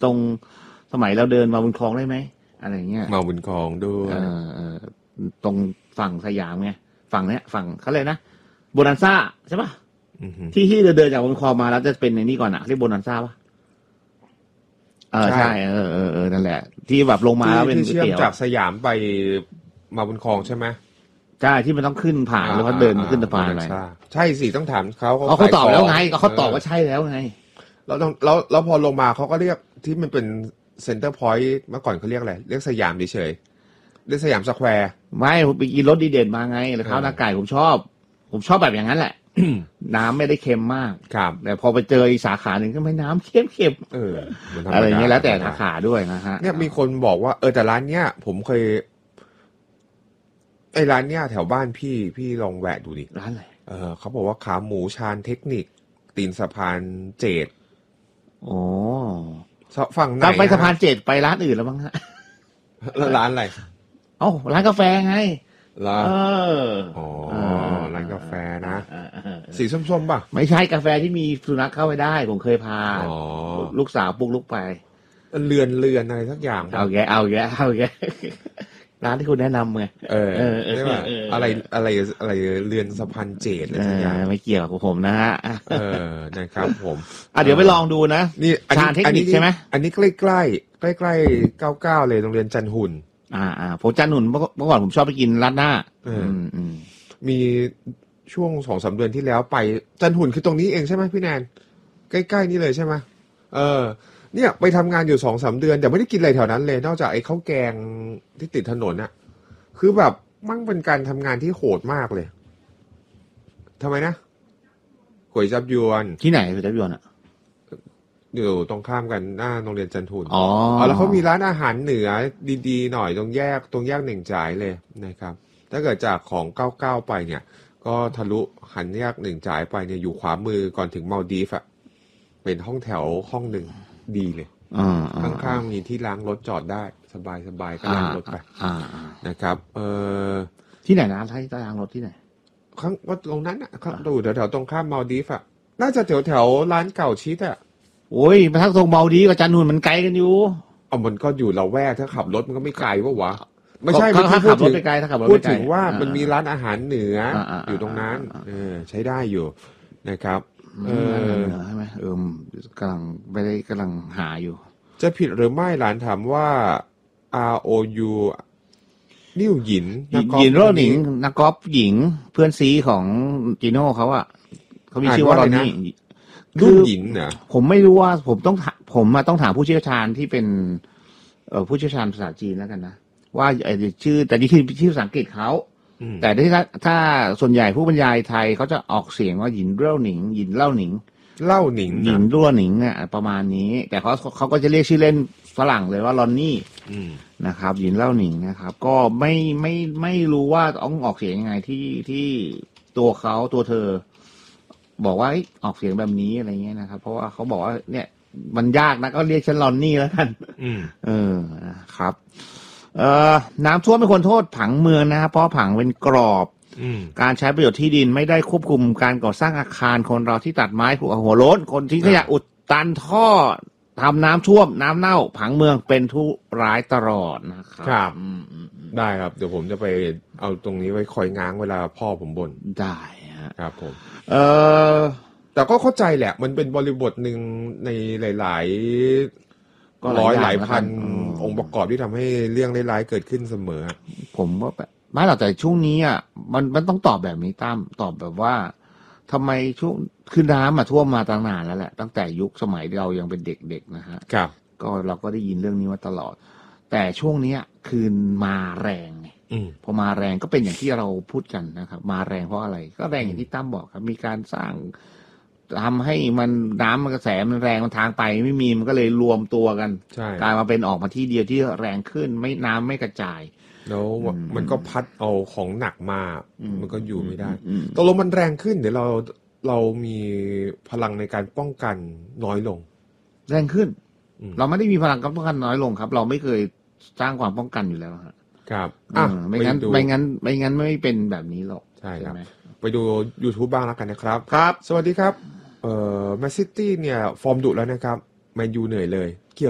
ตรงสมัยเราเดินมาบนคลองได้ไหมอะไรเงี้ยมาบนคลองด้วยตรงฝั่งสยามไงฝั่งเนี้ยฝั่งเขาเลยนะโบนันซ่าใช่ป่ะที่เดินจากบนคลองมาแล้วจะเป็นในนี่ก่อนอะเรียกโบนันซ่าป่ะใช่นั่นแหละที่แบบลงมาแล้วเป็นที่เชื่อมจากสยามไปมาบนคลองใช่ไหมใช่ที่มันต้องขึ้นผ่านแล้วก็เดินขึ้นสะพานอะไรใช่สิต้องถามเขาเขาตอบแล้วไงเขาตอบว่าใช่แล้วไงแล้วพอลงมาเขาก็เรียกที่มันเป็นเซ็นเตอร์พอยต์เมื่อก่อนเขาเรียกอะไรเรียกสยามเฉยๆเรียกสยามสแควร์ไม่ผมไปกินรสดีเด่นมาไงแล้วข้าวหน้าไก่ผมชอบแบบอย่างนั้นแหละ น้ำไม่ได้เค็มมากครับแต่พอไปเจออีกสาขาหนึ่งก็ไม่น้ำเค็มอะไรอย่างเงี้ยแล้วแต่สาขาด้วยนะฮะเนี่ยมีคนบอกว่าแต่ร้านเนี้ยผมเคยร้านเนี้ยแถวบ้านพี่ลองแวะดูดิร้านอะไรเขาบอกว่าขาหมูชานเทคนิคตีนสะพานเจดอ๋อฝั่งไหนไปสะพานเจดไปร้านอื่นแล้วมั้งฮะร้านอะไรร้านกาแฟไงร้านร้านกาแฟนะสีส้มๆป่ะไม่ใช่กาแฟที่มีสุนัขเข้าไปได้ผมเคยพาลูกสาวปุกลุกไปเรือนอะไรสักอย่างเอาแกร้านที่คุณแนะนำไงใช่ป่ะอะไรเรือนสะพานเจดอะไรสักอย่างไม่เกี่ยวกับผมนะฮะนะครับผมเดี๋ยวไปลองดูนะนี่ชาญเทคนิคใช่ไหมอันนี้ใกล้99เลยโรงเรียนจันหุ่นผมจันหุ่นเมื่อก่อนผมชอบไปกินร้านหน้ามีช่วง 2-3 เดือนที่แล้วไปจันหุ่นคือตรงนี้เองใช่ไหมพี่แนนใกล้ๆนี่เลยใช่ไหมเนี่ยไปทำงานอยู่ 2-3 เดือนแต่ไม่ได้กินอะไรแถวนั้นเลยนอกจากไอ้ข้าวแกงที่ติดถนนน่ะคือแบบมั่งเป็นการทำงานที่โหดมากเลยทำไมนะก๋วยจับยวนที่ไหนก๋วยจับยวนอ่ะอยู่ตรงข้ามกันหน้าโรงเรียนจันทุนแล้วเขามีร้านอาหารเหนือดีๆหน่อยตรงแยกเหน่งจ่ายเลยนะครับถ้าเกิดจากของ99ไปเนี่ยก็ทะลุหันแยกเหน่งจ่ายไปเนี่ยอยู่ขวามือก่อนถึงมัลดีฟอะเป็นห้องแถวห้องหนึ่งดีเลยข้างๆมีที่ล้างรถจอดได้สบายๆก็ล้างรถไปนะครับที่ไหนนะที่ล้างรถที่ไหนข้างก็ตรงนั้นอ่ะดูแถวตรงข้ามมัลดีฟอะน่าจะแถวร้านเก่าชิดอะโอ้ยมาทักตรงเมาดีกับจันหุ่นมันไกลกันอยู่มันก็อยู่ละแวกถ้าขับรถมันก็ไม่ไกลวะไม่ใช่ถ้าขับรถไปไกลพูดถึงว่ามันมีร้านอาหารเหนืออยู่ตรงนั้นใช้ได้อยู่นะครับใช่ไหมกำลังหาอยู่จะผิดหรือไม่หลานถามว่า ROU นิ่วหยินโรหนิงนักกอล์ฟหญิงเพื่อนซีของจีโน่เขามีชื่อว่าอะไรนะรุ่นหญิงนะผมไม่รู้ว่าผมต้องถามผู้เชี่ยวชาญที่เป็นผู้เชี่ยวชาญภาษาจีนแล้วกันนะว่าชื่อแต่นี่คือชื่อภาษาอังกฤษเขาแต่ถ้าส่วนใหญ่ผู้บรรยายไทยเขาจะออกเสียงว่าหยินเล่าหนิงหยินเล่าหนิงหยินรั่วหนิงเนี่ยประมาณนี้แต่เขาก็จะเรียกชื่อเล่นฝรั่งเลยว่าลอนนี่นะครับหยินเล่าหนิงนะครับก็ไม่รู้ว่าต้องออกเสียงยังไงที่ตัวเธอบอกว่าออกเสียงแบบนี้อะไรเงี้ยนะครับเพราะว่าเขาบอกว่าเนี่ยมันยากนะก็เรียกฉันลอนนี่แล้วกันครับน้ำท่วมไม่ควรโทษผังเมืองนะครับเพราะผังเป็นกรอบการใช้ประโยชน์ที่ดินไม่ได้ควบคุมการก่อสร้างอาคารคนเราที่ตัดไม้ผูกหัวโล้นคนทิ้งขยะอุดตันท่อทำน้ำท่วมน้ำเน่าผังเมืองเป็นทุร้ายตลอดนะครับได้ครับเดี๋ยวผมจะไปเอาตรงนี้ไว้คอยง้างเวลาพ่อผมบ่นได้ครับผมแต่ก็เข้าใจแหละมันเป็นบริบทหนึ่งในหลายหลายพันองค์ประกอบที่ทำให้เรื่องร้ายๆเกิดขึ้นเสมอผมว่าไม่หรอกแต่ช่วงนี้มันต้องตอบแบบนี้ตั้มตอบแบบว่าทำไมช่วงคือน้ำท่วมมาตั้งนานแล้วแหละตั้งแต่ยุคสมัยเรายังเป็นเด็กๆนะฮะครับก็เราก็ได้ยินเรื่องนี้มาตลอดแต่ช่วงนี้คือมาแรงพอมาแรงก็เป็นอย่างที่เราพูดกันนะครับมาแรงเพราะอะไรก็แรงอย่างที่ตั้มบอกครับมีการสร้างทำให้มันน้ำมันกระแสมันแรงมันทางไปไม่มีมันก็เลยรวมตัวกันกลายมาเป็นออกมาที่เดียวที่แรงขึ้นไม่น้ำไม่กระจายแล้วมันก็พัดเอาของหนักมามันก็อยู่ไม่ได้ตกลงมันแรงขึ้นเดี๋ยวเรามีพลังในการป้องกันน้อยลงแรงขึ้นเราไม่ได้มีพลังป้องกันน้อยลงครับเราไม่เคยสร้างความป้องกันอยู่แล้วครับไม่งั้นไม่เป็นแบบนี้หรอกใช่ครับไปดู YouTube บ้างแล้วกันนะครับครับสวัสดีครับแมนซิตี้เนี่ยฟอร์มดุแล้วนะครับแมนยูเหนื่อยเลย